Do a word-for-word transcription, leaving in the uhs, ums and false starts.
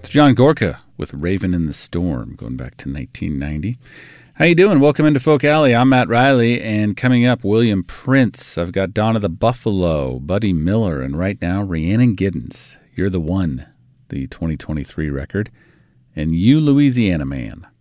It's John Gorka with Raven in the Storm, going back to nineteen ninety. How you doing? Welcome into Folk Alley. I'm Matt Riley, and coming up, William Prince. I've got Donna the Buffalo, Buddy Miller, and right now, Rhiannon Giddens. You're the One, the twenty twenty-three record, and You Louisiana Man.